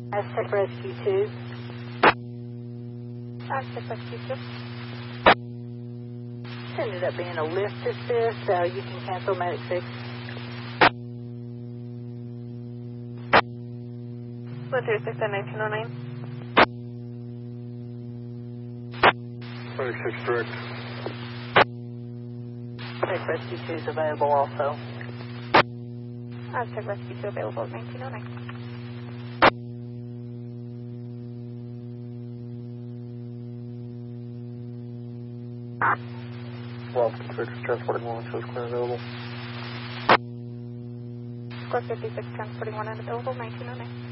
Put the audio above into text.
Aztec Rescue 2. Aztec Rescue 2. This ended up being a lift assist, so you can cancel Medic 6. Lift 6 at 1909. Medic 6 direct. Aztec Rescue 2 is available also. Aztec Rescue 2 available at 1909. Well, 6 transporting 1 shows clear available. Squad 56 transporting 1 unavailable, 1909.